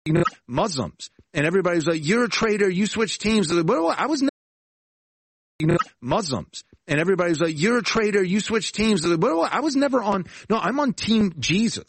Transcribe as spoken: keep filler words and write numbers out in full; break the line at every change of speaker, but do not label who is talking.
you know, Muslims. And everybody's like, you're a traitor, you switch teams. Well, I was never, you know, Muslims. And everybody's like, you're a traitor, you switch teams. Well, I was never on, no, I'm on Team Jesus.